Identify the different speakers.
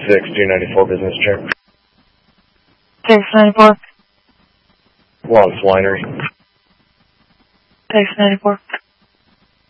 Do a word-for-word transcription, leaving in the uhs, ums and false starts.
Speaker 1: six two ninety-four business chair.
Speaker 2: six ninety-four.
Speaker 1: Long's Winery.
Speaker 2: six ninety-four.